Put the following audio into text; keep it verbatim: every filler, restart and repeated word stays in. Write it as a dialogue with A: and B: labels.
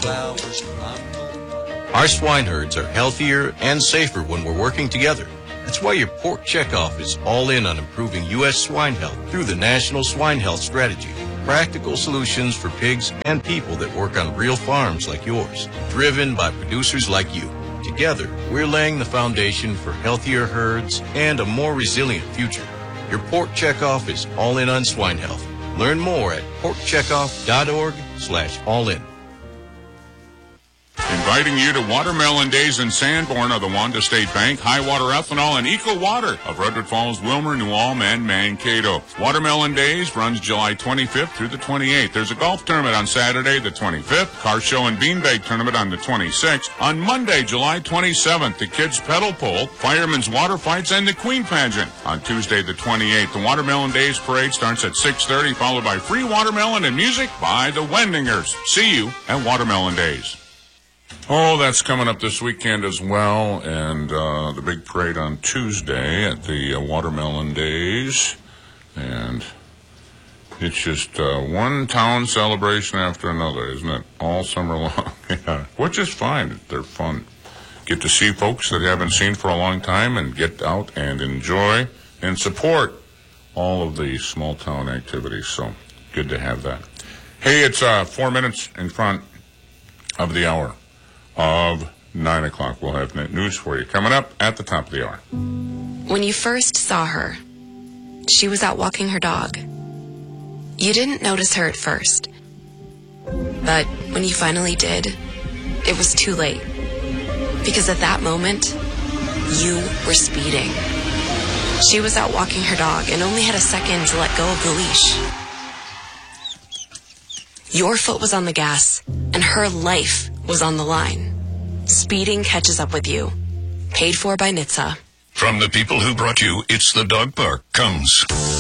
A: flowers crumble.
B: Our swine herds are healthier and safer when we're working together. That's why your pork checkoff is all in on improving U S swine health through the National Swine Health Strategy. Practical solutions for pigs and people that work on real farms like yours, driven by producers like you. Together, we're laying the foundation for healthier herds and a more resilient future. Your pork checkoff is all in on swine health. Learn more at pork checkoff dot org slash all in.
C: Inviting you to Watermelon Days in Sanborn of the Wanda State Bank, High Water Ethanol, and Eco Water of Redwood Falls, Wilmer, New Ulm, and Mankato. Watermelon Days runs July twenty-fifth through the twenty-eighth. There's a golf tournament on Saturday, the twenty-fifth, car show and beanbag tournament on the twenty-sixth. On Monday, July twenty-seventh, the kids pedal pull, firemen's water fights, and the Queen pageant. On Tuesday, the twenty-eighth, the Watermelon Days parade starts at six thirty, followed by free watermelon and music by the Wendingers. See you at Watermelon Days. Oh, that's coming up this weekend as well, and uh, the big parade on Tuesday at the uh, Watermelon Days, and it's just uh, one town celebration after another, isn't it, all summer long? Yeah, which is fine. They're fun. Get to see folks that haven't seen for a long time and get out and enjoy and support all of the small town activities, so good to have that. Hey, it's uh, four minutes in front of the hour of nine o'clock. We'll have news for you coming up at the top of the hour.
D: When you first saw her, she was out walking her dog. You didn't notice her at first. But when you finally did, it was too late. Because at that moment, you were speeding. She was out walking her dog and only had a second to let go of the leash. Your foot was on the gas, and her life was on the line. Speeding catches up with you. Paid for by N H T S A.
E: From the people who brought you It's the Dog Park comes